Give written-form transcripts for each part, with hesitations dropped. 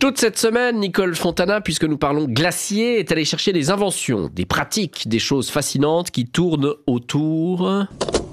Toute cette semaine, Nicole Fontana, puisque nous parlons glacier, est allée chercher des inventions, des pratiques, des choses fascinantes qui tournent autour...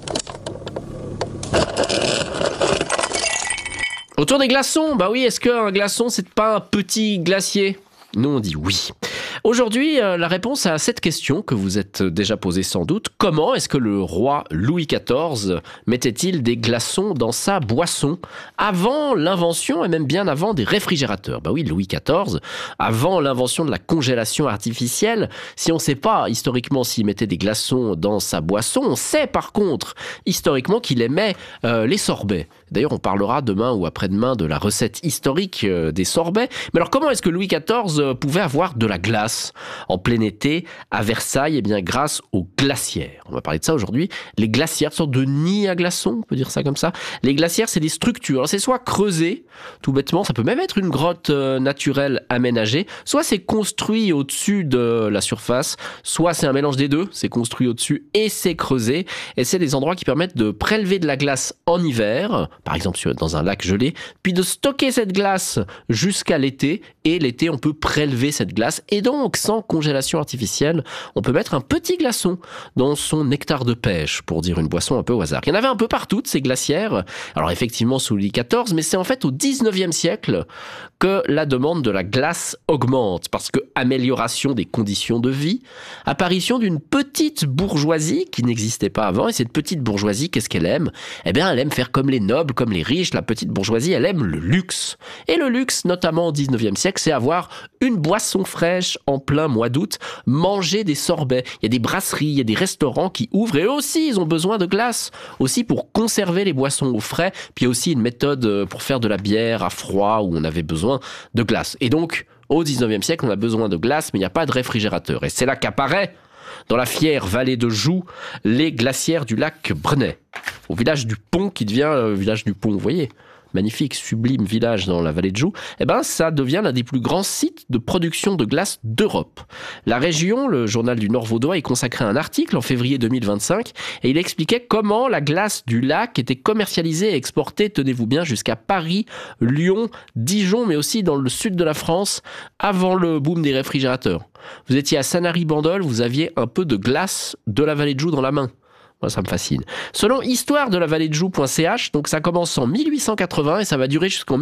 Autour des glaçons. Bah oui, est-ce qu'un glaçon, c'est pas un petit glacier ? Nous, on dit oui. Aujourd'hui, la réponse à cette question que vous êtes déjà posée sans doute, comment est-ce que le roi Louis XIV mettait-il des glaçons dans sa boisson avant l'invention et même bien avant des réfrigérateurs ? Bah oui, Louis XIV, avant l'invention de la congélation artificielle, si on ne sait pas historiquement s'il mettait des glaçons dans sa boisson, on sait par contre historiquement qu'il aimait les sorbets. D'ailleurs, on parlera demain ou après-demain de la recette historique des sorbets. Mais alors, comment est-ce que Louis XIV pouvait avoir de la glace en plein été à Versailles? Eh bien, grâce aux glacières. On va parler de ça aujourd'hui. Les glacières, sorte de nid à glaçons, on peut dire ça comme ça. Les glacières, c'est des structures. Alors, c'est soit creusé, tout bêtement, ça peut même être une grotte naturelle aménagée, soit c'est construit au-dessus de la surface, soit c'est un mélange des deux, c'est construit au-dessus et c'est creusé. Et c'est des endroits qui permettent de prélever de la glace en hiver, par exemple dans un lac gelé, puis de stocker cette glace jusqu'à l'été, et l'été on peut prélever cette glace, et donc sans congélation artificielle, on peut mettre un petit glaçon dans son nectar de pêche, pour dire une boisson un peu au hasard. Il y en avait un peu partout de ces glacières, alors effectivement sous Louis XIV, mais c'est en fait au 19e siècle que la demande de la glace augmente, parce que amélioration des conditions de vie, apparition d'une petite bourgeoisie qui n'existait pas avant, et cette petite bourgeoisie, qu'est-ce qu'elle aime ? Eh bien, elle aime faire comme les nobles, comme les riches. La petite bourgeoisie, elle aime le luxe. Et le luxe, notamment au 19e siècle, c'est avoir une boisson fraîche en plein mois d'août, manger des sorbets. Il y a des brasseries, il y a des restaurants qui ouvrent, et eux aussi, ils ont besoin de glace. Aussi pour conserver les boissons au frais, puis il y a aussi une méthode pour faire de la bière à froid, où on avait besoin de glace. Et donc, au 19e siècle, on a besoin de glace, mais il n'y a pas de réfrigérateur. Et c'est là qu'apparaît, dans la fière vallée de Joux, les glacières du lac Breney, au village du Pont, qui devient village du Pont, vous voyez, magnifique, sublime village dans la vallée de Joux, eh ben, ça devient l'un des plus grands sites de production de glace d'Europe. La région, le journal du Nord vaudois, y consacrait un article en février 2025, et il expliquait comment la glace du lac était commercialisée et exportée, tenez-vous bien, jusqu'à Paris, Lyon, Dijon, mais aussi dans le sud de la France, avant le boom des réfrigérateurs. Vous étiez à Sanary-Bandol, vous aviez un peu de glace de la vallée de Joux dans la main. Moi, ça me fascine. Selon histoire de la vallée de Joux.ch, donc ça commence en 1880 et ça va durer jusqu'en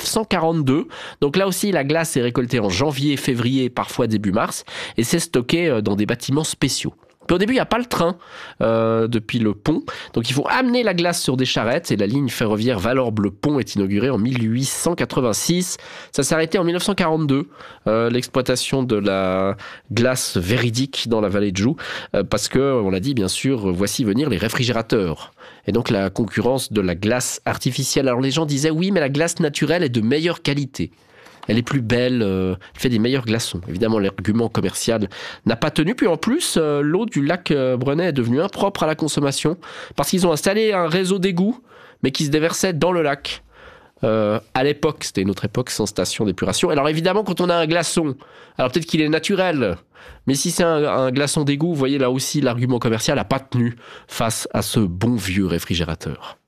1942. Donc là aussi, la glace est récoltée en janvier, février, parfois début mars, et c'est stocké dans des bâtiments spéciaux. Puis au début, il n'y a pas le train depuis le pont. Donc il faut amener la glace sur des charrettes, et la ligne ferroviaire Vallorbe-le-Pont est inaugurée en 1886. Ça s'est arrêté en 1942, l'exploitation de la glace véridique dans la vallée de Joux, parce que, on l'a dit bien sûr, voici venir les réfrigérateurs. Et donc la concurrence de la glace artificielle. Alors les gens disaient oui, mais la glace naturelle est de meilleure qualité. Elle est plus belle, elle fait des meilleurs glaçons. Évidemment, l'argument commercial n'a pas tenu. Puis en plus, l'eau du lac Breney est devenue impropre à la consommation parce qu'ils ont installé un réseau d'égouts, mais qui se déversait dans le lac. À l'époque, c'était une autre époque sans station d'épuration. Alors évidemment, quand on a un glaçon, alors peut-être qu'il est naturel, mais si c'est un glaçon d'égout, vous voyez là aussi, l'argument commercial n'a pas tenu face à ce bon vieux réfrigérateur.